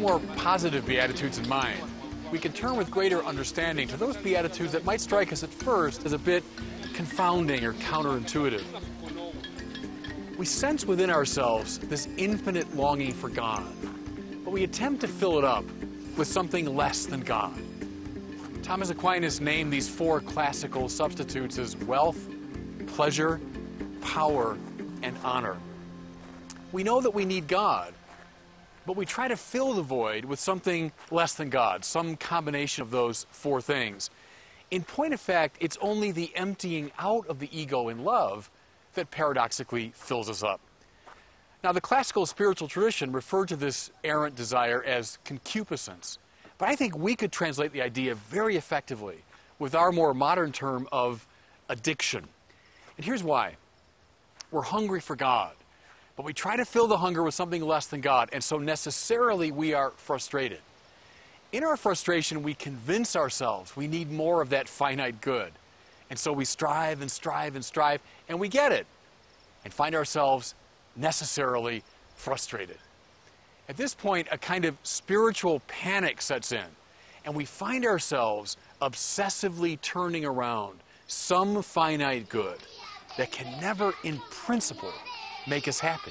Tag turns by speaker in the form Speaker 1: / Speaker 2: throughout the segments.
Speaker 1: more positive Beatitudes in mind, we can turn with greater understanding to those Beatitudes that might strike us at first as a bit confounding or counterintuitive. We sense within ourselves this infinite longing for God, but we attempt to fill it up with something less than God. Thomas Aquinas named these four classical substitutes as wealth, pleasure, power, and honor. We know that we need God, but we try to fill the void with something less than God, some combination of those four things. In point of fact, it's only the emptying out of the ego in love that paradoxically fills us up. Now, the classical spiritual tradition referred to this errant desire as concupiscence, but I think we could translate the idea very effectively with our more modern term of addiction. And here's why. We're hungry for God, but we try to fill the hunger with something less than God, and so necessarily we are frustrated. In our frustration, we convince ourselves we need more of that finite good. And so we strive and strive and strive, and we get it, and find ourselves necessarily frustrated. At this point, a kind of spiritual panic sets in, and we find ourselves obsessively turning around some finite good that can never, in principle, make us happy.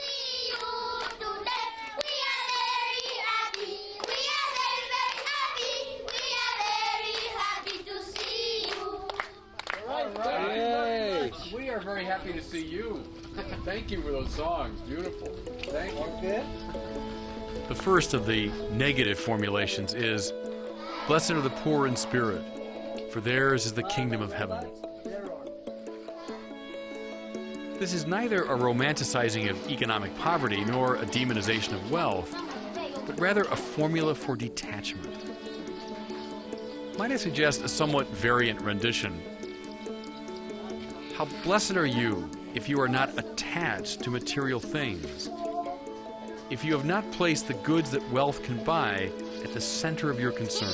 Speaker 1: We are very happy to see you. Thank you for those songs. Beautiful. Thank you. The first of the negative formulations is, "Blessed are the poor in spirit, for theirs is the kingdom of heaven." This is neither a romanticizing of economic poverty nor a demonization of wealth, but rather a formula for detachment. Might I suggest a somewhat variant rendition? How blessed are you if you are not attached to material things, if you have not placed the goods that wealth can buy at the center of your concern.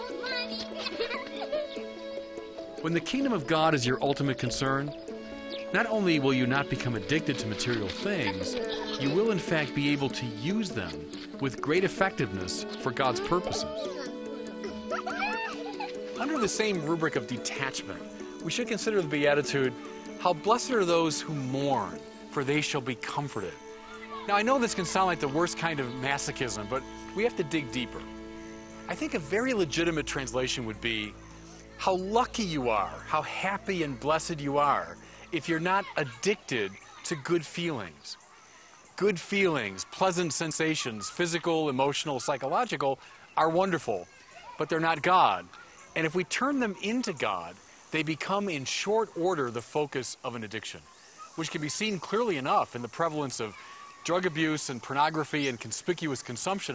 Speaker 1: When the kingdom of God is your ultimate concern, not only will you not become addicted to material things, you will in fact be able to use them with great effectiveness for God's purposes. Under the same rubric of detachment, we should consider the Beatitude, "How blessed are those who mourn, for they shall be comforted." Now, I know this can sound like the worst kind of masochism, but we have to dig deeper. I think a very legitimate translation would be, "How lucky you are, how happy and blessed you are, if you're not addicted to good feelings." Good feelings, pleasant sensations, physical, emotional, psychological, are wonderful, but they're not God. And if we turn them into God, they become in short order the focus of an addiction, which can be seen clearly enough in the prevalence of drug abuse and pornography and conspicuous consumption